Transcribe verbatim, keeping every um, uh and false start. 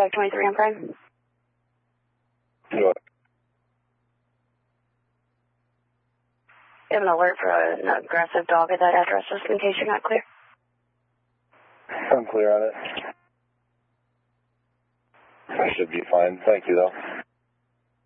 five twenty-three on Prime. What? You have an alert for an aggressive dog at that address, just in case you're not clear. I'm clear on it. I should be fine. Thank you, though.